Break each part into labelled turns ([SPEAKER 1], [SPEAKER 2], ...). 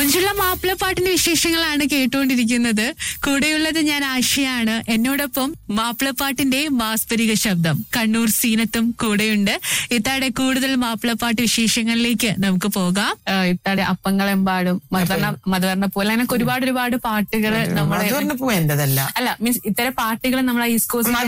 [SPEAKER 1] മഞ്ജുള മാപ്പിളപ്പാട്ടിന്റെ വിശേഷങ്ങളാണ് കേട്ടുകൊണ്ടിരിക്കുന്നത്. കൂടെയുള്ളത് ഞാൻ ആശയാണ്. എന്നോടൊപ്പം മാപ്പിളപ്പാട്ടിന്റെ മാസ്പരിക ശബ്ദം കണ്ണൂർ സീനത്തും കൂടെയുണ്ട്. ഇത്താടെ കൂടുതൽ മാപ്പിളപ്പാട്ട് വിശേഷങ്ങളിലേക്ക് നമുക്ക് പോകാം. ഇത്താടെ അപ്പങ്ങളെമ്പാടും മധുവർണ്ണ പോലെ അങ്ങനെ ഒരുപാട് പാട്ടുകൾ നമ്മളെ അല്ല മീൻസ് ഇത്തരം പാട്ടുകൾ നമ്മളെ ഈസ്റ്റ് കോസ്റ്റ്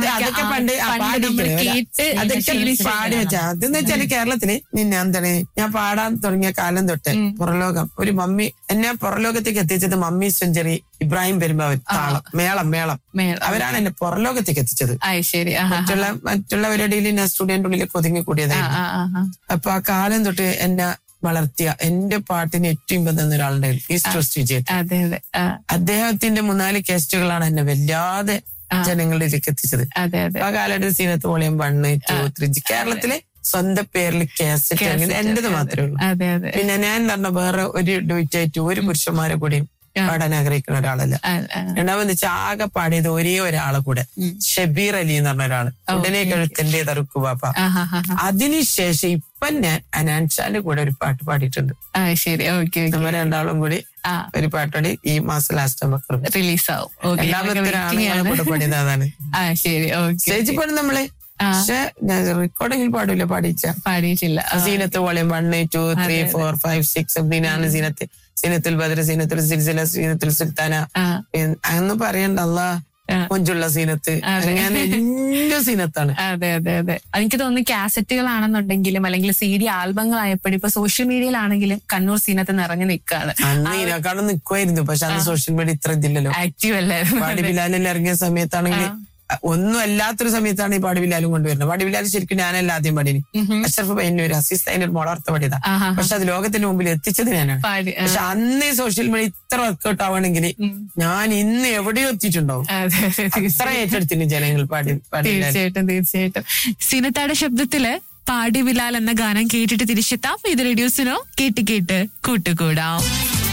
[SPEAKER 2] അതെന്ന് വെച്ചാല് കേരളത്തില് എന്താണ് ഞാൻ പാടാൻ തുടങ്ങിയ കാലം തൊട്ട് പുറലോകം ഒരു മമ്മി എന്നെ പുറലോകത്തേക്ക് എത്തിച്ചത് മമ്മി സെഞ്ചുറി ഇബ്രാഹിം പെരുമ്പാവൻ താളം മേളം അവരാണ് എന്നെ പുറലോകത്തേക്ക് എത്തിച്ചത്.
[SPEAKER 1] ശരി.
[SPEAKER 2] മറ്റുള്ളവരുടെ ഞാൻ സ്റ്റുഡിയോന്റെ ഉള്ളിലേക്ക് ഒതുങ്ങി കൂടിയതായിരുന്നു. അപ്പൊ ആ കാലം തൊട്ട് എന്നെ വളർത്തിയ എന്റെ പാട്ടിന് ഏറ്റവും ബന്ധം ഒരാളുടെ ഈസ്റ്റ് വെസ്റ്റ് വിജയൻ. അദ്ദേഹത്തിന്റെ 3-4 കേസ്റ്റുകളാണ് എന്നെ വല്ലാതെ ജനങ്ങളിലേക്ക് എത്തിച്ചത്. ആ കാലഘട്ടത്തിൽ സീനത്ത് വോളിയം 1, 2, 3 കേരളത്തിലെ സ്വന്തം പേരിൽ കാസറ്റ് അങ്ങനെ എന്റേത് മാത്രമേ ഉള്ളൂ. പിന്നെ ഞാൻ പറഞ്ഞ വേറെ ഒരു ഡുവറ്റായിട്ട് ഒരു പുരുഷന്മാരെ കൂടെയും പാടാൻ ആഗ്രഹിക്കുന്ന ഒരാളല്ല. രണ്ടാമത് വെച്ചാൽ ആകെ പാടിയത് ഒരേ ഒരാളെ കൂടെ ഷബീർ അലി എന്ന് പറഞ്ഞ ഒരാള് ഉടനെ കഴുത്തന്റെ തറുക്കു പാപ്പ. അതിനുശേഷം ഇപ്പൊ ഞാൻ അനാൻഷാന്റെ കൂടെ ഒരു പാട്ട് പാടിയിട്ടുണ്ട്. നമ്മൾ രണ്ടാളും കൂടി ഒരു പാട്ടോടി ഈ മാസം ലാസ്റ്റ്
[SPEAKER 1] റിലീസാവും.
[SPEAKER 2] കൂടെ പാടിയത് അതാണ്. സ്റ്റേജിൽ പാടും നമ്മള്. പക്ഷെ ഞാൻ റെക്കോർഡിങ്ങിൽ പാടിയില്ല. സീനത്ത് വോളിയം 1, 2, 3, 4, 5, 6 ഇതിനാണ് സീനത്തുൽ ബദർ, സീനത്തുൽ സിൽസില, സീനത്തുൽ സുൽത്താന അന്ന് പറയണ്ട അല്ലാ മഞ്ജുള്ള സീനത്ത് അങ്ങനെ എല്ലാ സീനത്താണ്.
[SPEAKER 1] അതെ. എനിക്ക് തോന്നുന്നു കാസറ്റുകളാണെന്നുണ്ടെങ്കിലും അല്ലെങ്കിൽ CD ആൽബങ്ങളായപ്പോഴും ഇപ്പൊ സോഷ്യൽ മീഡിയയിലാണെങ്കിലും കണ്ണൂർ സീനത്ത് നിറഞ്ഞു നിൽക്കുകയാണ്.
[SPEAKER 2] അന്ന് ഇതിനെക്കാളും നിൽക്കുമായിരുന്നു. പക്ഷെ അന്ന് സോഷ്യൽ മീഡിയ ഇത്ര ഇതില്ലല്ലോ.
[SPEAKER 1] ആക്റ്റീവ് അല്ലായിരുന്നു.
[SPEAKER 2] പാടി ബിലാലിൽ ഇറങ്ങിയ സമയത്താണെങ്കിൽ ഒന്നും അല്ലാത്തൊരു സമയത്താണ് ഈ പാടി ബിലാലും കൊണ്ടുവരുന്നത്. പാടി ബിലാൽ ശരിക്കും ഞാനല്ല ആദ്യം പാടിനി. അഷ്റഫ് പയ്യന്നൂർ അസീസ് അതിന്റെ ഒരു മോളർത്ത പാടിയതാ. പക്ഷെ അത് ലോകത്തിന്റെ മുമ്പിൽ എത്തിച്ചത് ഞാനാണ്. പക്ഷെ അന്ന് ഈ സോഷ്യൽ മീഡിയ ഇത്ര വർക്കൗട്ട് ആവണമെങ്കിൽ ഞാൻ ഇന്ന് എവിടെയോ എത്തിയിട്ടുണ്ടാവും. ഇത്ര ഏറ്റെടുത്തിന് ജനങ്ങൾ പാടി.
[SPEAKER 1] തീർച്ചയായിട്ടും. സീനത്താടെ ശബ്ദത്തില് പാടി ബിലാൽ എന്ന ഗാനം കേട്ടിട്ട് തിരിച്ചെത്താം. ഇത് റേഡിയോസിനോ കേട്ട് കൂട്ടുകൂടാം.